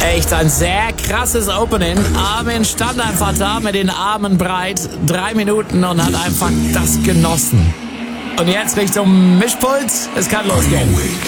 Echt ein sehr krasses Opening. Armin stand einfach da mit den Armen breit, 3 Minuten und hat einfach das genossen. Und jetzt Richtung Mischpult, es kann losgehen.